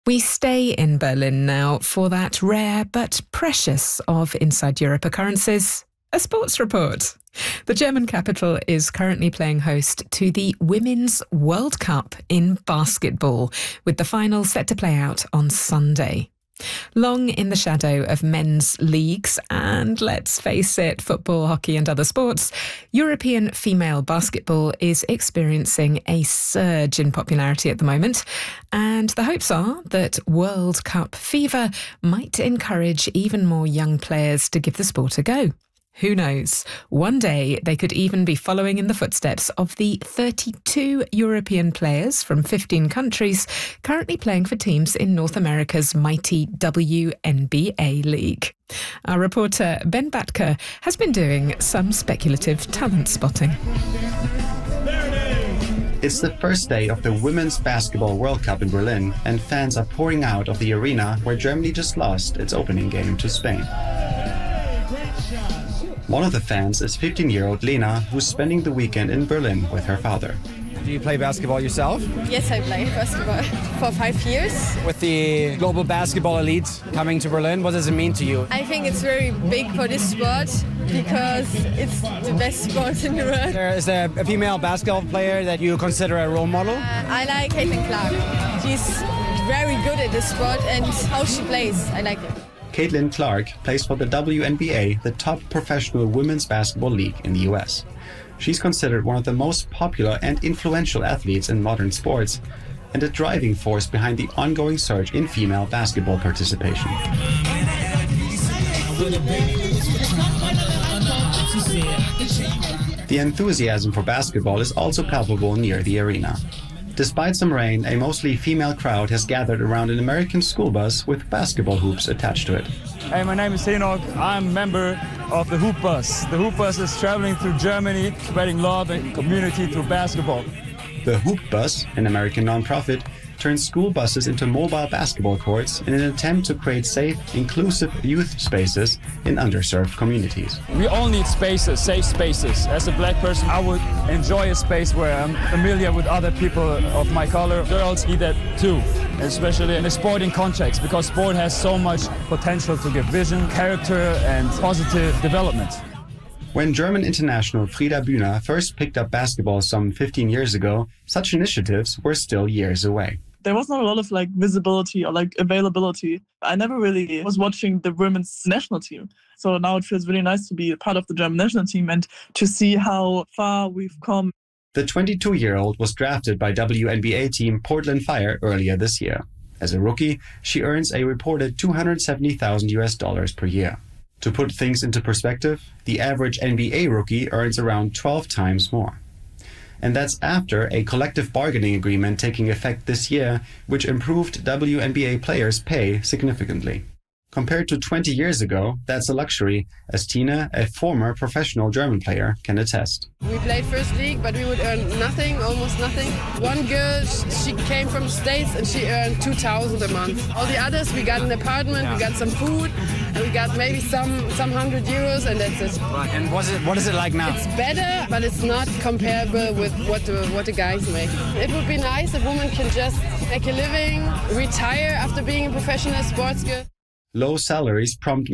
We stay in Berlin now for that rare but precious of Inside Europe occurrences, a sports report. The German capital is currently playing host to the Women's World Cup in basketball, with the final set to play out on Sunday. Long in the shadow of men's leagues and, let's face it, football, hockey and other sports, European female basketball is experiencing a surge in popularity at the moment, and the hopes are that World Cup fever might encourage even more young players to give the sport a go. Who knows? One day they could even be following in the footsteps of the 32 European players from 15 countries currently playing for teams in North America's mighty WNBA league. Our reporter Ben Batker has been doing some speculative talent spotting. It's the first day of the Women's Basketball World Cup in Berlin, and fans are pouring out of the arena where Germany just lost its opening game to Spain. One of the fans is 15-year-old Lena, who's spending the weekend in Berlin with her father. Do you play basketball yourself? Yes, I play basketball for 5 years. With the global basketball elite coming to Berlin, what does it mean to you? I think it's very big for this sport because it's the best sport in the world. Is there a female basketball player that you consider a role model? I like Caitlin Clark. She's very good at this sport and how she plays. I like it. Caitlin Clark plays for the WNBA, the top professional women's basketball league in the US. She's considered one of the most popular and influential athletes in modern sports, and a driving force behind the ongoing surge in female basketball participation. The enthusiasm for basketball is also palpable near the arena. Despite some rain, a mostly female crowd has gathered around an American school bus with basketball hoops attached to it. Hey, my name is Henok. I'm a member of the Hoop Bus. The Hoop Bus is traveling through Germany, spreading love and community through basketball. The Hoop Bus, an American nonprofit, turns school buses into mobile basketball courts in an attempt to create safe, inclusive youth spaces in underserved communities. We all need spaces, safe spaces. As a black person, I would enjoy a space where I'm familiar with other people of my color. Girls need that too, especially in a sporting context, because sport has so much potential to give vision, character, and positive development. When German international Frieda Bühner first picked up basketball some 15 years ago, such initiatives were still years away. There was not a lot of visibility or availability. I never really was watching the women's national team. So now it feels really nice to be a part of the German national team and to see how far we've come. The 22-year-old was drafted by WNBA team Portland Fire earlier this year. As a rookie, she earns a reported $270,000 per year. To put things into perspective, the average NBA rookie earns around 12 times more. And that's after a collective bargaining agreement taking effect this year, which improved WNBA players' pay significantly. Compared to 20 years ago, that's a luxury, as Tina, a former professional German player, can attest. We played first league, but we would earn nothing, almost nothing. One girl, she came from the States and she earned $2,000 a month. All the others, we got an apartment, we got some food, and we got maybe some €100, and that's it. Right. And what is it like now? It's better, but it's not comparable with what the guys make. It would be nice if women can just make a living, retire after being a professional sports girl. Low salaries prompt